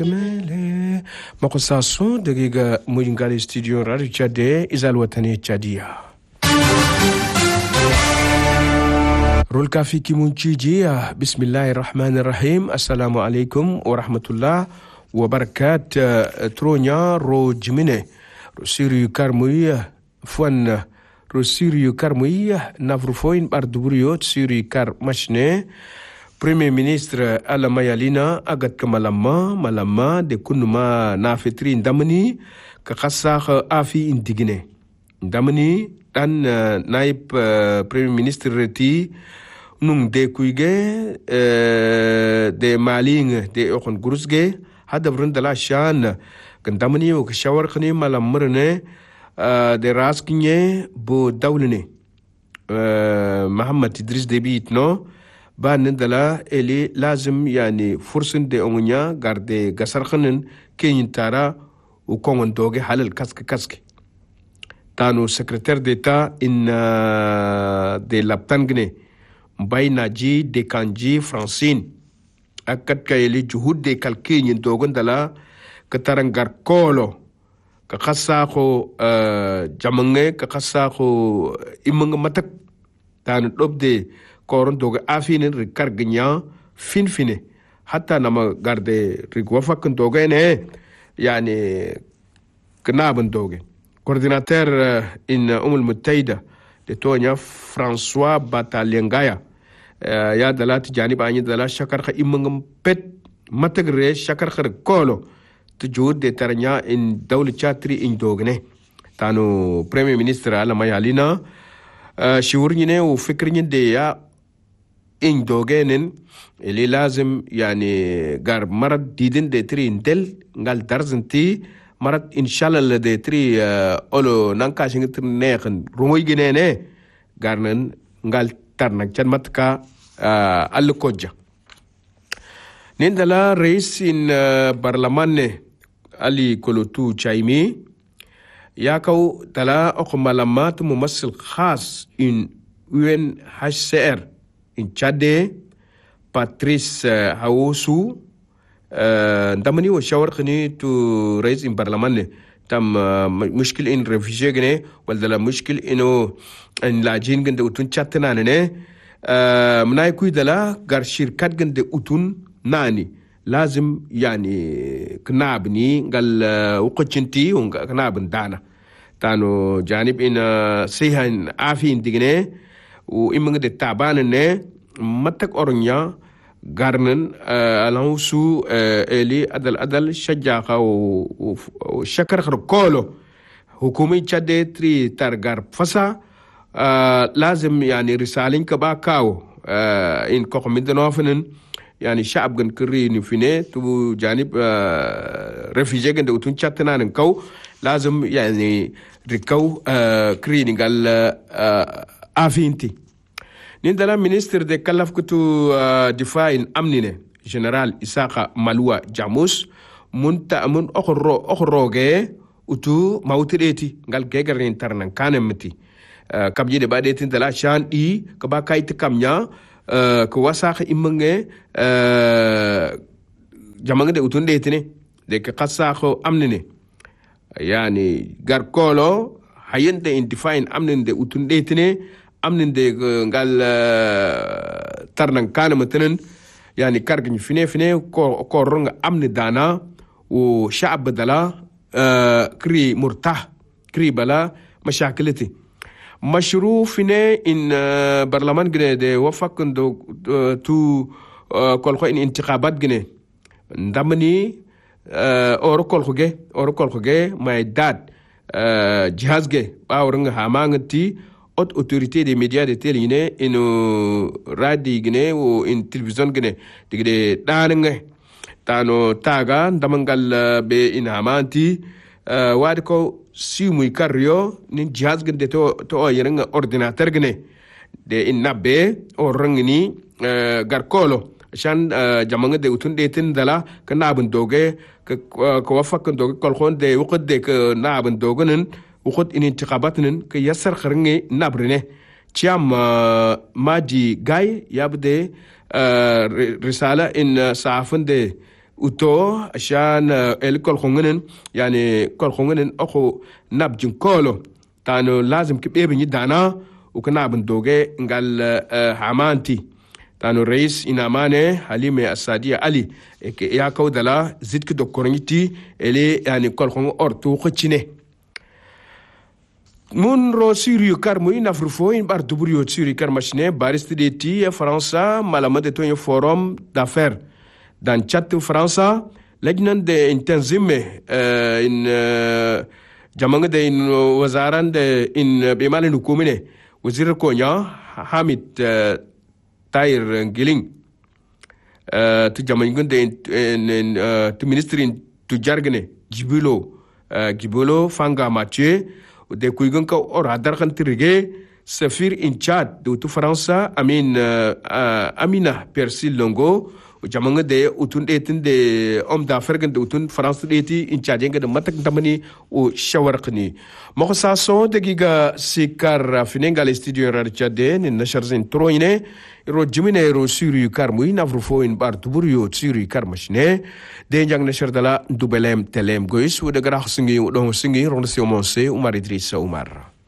كمالي مقصاصو دقيقة مجنقال استديو راديو تشادي إذا الوطنية تشادية رول كافي كيمونتشيجي بسم الله الرحمن الرحيم السلام عليكم ورحمة الله وبركاته ترونيا رو جميني رو سيريو كارموية فوان رو سيريو كارموية نافروفوين باردبوريو سيريو كار مشني Premier ministre ala mayalina agat ka malama de kunuma na fitri ndamani ka khasakh afi indigine ndamani dan naib premier ministre reti nung de kuige de maling de okon gurusge hada brundala shan kan ndamani o shawar khani malamrne de raskinye bo dawlene Muhammad Idris Deby no بان ندلا إلي لازم يعني فرصة دي أمونيا غاردي غسر خنن كين تارا وكون دوغي حال الكاسك تانو سكرتير ديتا إن دي لابتانغني مباينا جي دي كانجي فرانسين أكد كايلي جهود دي كالكين دوغن دلا كتارنغار كولو كخساخو جامنغي كخساخو إمنغ متك تانو دوب دي koron doga afine rikargnya finfine hatta nama garde rigwafak doga ne yani knabn doga coordinateur in Muttaida de Tonya François Batalengaya ya dalat janib ani dala shakar kha imngam pet matagre shakar khar kolo tujud de tarnya in dawl chatri in dogne tanu premier ministre ala mayalina shiwurnyine u fikrinyin de ya إن دوغينن اللي لازم يعني قار مرض ديدن دي تري انتل نقال درزنتي مرض إن شاء الله دي تري أولو نانكاشن ترنيخن رموي جنيني قارنن نقال ترنك جان متكا ألو كوجة نندلا رئيس إن برلمان علي كولوتو تشايمي ياكو تلا أقمالامات ممثل خاص إن UNHCR in Chade Patrice Hawosu ndamani wa shawar khani to raise in parliament tam mushkil in refugee gane wala mushkil ino in lajin gande utun chatna ne munay kuy dala gar shirkat gande utun nani lazim yani knabni gal uqchinti unga knabn dana tano janib in sihan afi indigne وإمّا دي تعبان نه متك أورنيا غارنن ألانسو إلي أدل شجاعة وشكر خرقولو حكومي تشادي تري ترغار فسا لازم يعني رسالين كبا كاو إن كوكمين دنوافنن يعني شعب غن كري نفيني تو جانب رفيجي غن دوتون تشاتنا نكو لازم يعني ركو كري نغال أفينتي نندلا ministre de kalaf kutu difain amnine general Isaka Malua Jamus munta mun okhroge utu mautireti ngal gegarin tarnan kanemti kabji de badeti dala shan di kaba kayt kamnya ko wasakh imnge jamang de utun detine de qasakho amnine yani garkolo hayente in difain amnine de utun detine amnin de ngal tarnan kana matanen yani kargin fine ko ronga amni dana و شعب بدلا كري مرتاح كري بلا مشاكلتي مشروع فينا إن برلمان جنيه وفق تو كل خو إن انتخابات جنيه ندمني أوركل خجة ما يداد جهاز جه باورنغ هامانتي أوت أوتوريتي دي ميديا دي تيلينه إنه رادي جنيه و إن تلفزيون جنيه تيجي دانغه تانو تاغا ندمنغال بي إن هامانتي وادكو سيموي كاريو نين جهاز جنده تو يرنغ أورديناتور جنيه de innabe o rangini garkolo shan jamanga de utun de tin dala ka nabun doge ka wafak doge kol khon de wuqad de ka nabun dogonen wuqad in intiqabatnen ka yasar kharngi nabrine chiam madi gay yabde risala in saafun de uto ashan el kol khongenen yani kol khongenen oko nab jin kolo tano lazim kibebe ni dana ukana bun doge ngal hamanti tano rais inamane halime asadia ali ya kaudala zitki dokorniti ele yani kol khong orto khochine mun ro siriu karmu in afrifo in bar duburiyo siriu karmashne baristi de ti faransa malama de ton forum d'affaires dans chat faransa lajnan de intenzime in jamanga de in wazaran de in bimalen hukumine wazir konya hamid tayr giling tu jamanga de tu ministrin tu jargane gibulo fanga mathieu de kuigan ka ora dar kan tirige safir in Chad de tu Faransa Amina Persil Longo jamanga de utun etin de homme d'affaires de utun France eti in Chad nga de matak tamani o shawarqni mako sa so de giga sikar finengal studio radio ni nasharzin troine ro jimine ro suri karmu in afrofo in bar tuburio suri karmashne de jang nashardala dubelem telem gois wo de grax singi do singi ron se o Umar Idrissa Umar